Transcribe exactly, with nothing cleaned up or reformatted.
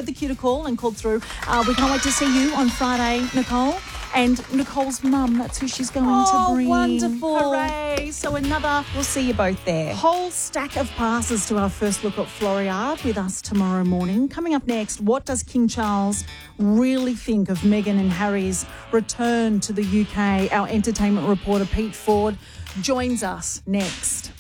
heard the cue to call and called through. Uh, we can't wait to see you on Friday, Nicole. And Nicole's mum, that's who she's going oh, to bring. wonderful. Hooray. So another We'll see you both there. whole stack of passes to our first look at Floriade with us tomorrow morning. Coming up next, what does King Charles really think of Meghan and Harry's return to the U K? Our entertainment reporter Pete Ford joins us next.